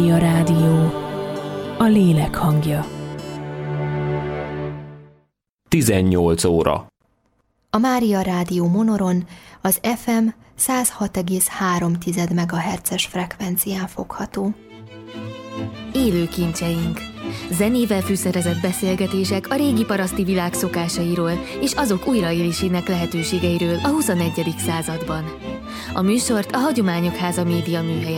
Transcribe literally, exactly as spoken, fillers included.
Mária Rádió, a lélek hangja. tizennyolc óra. A Mária Rádió Monoron az ef em száz hat egész három megahertzes frekvencián fogható. Élő kincseink. Zenével fűszerezett beszélgetések a régi paraszti világ szokásairól és azok újraélésének lehetőségeiről a huszonegyedik században. A műsort a Hagyományok Háza média műhelye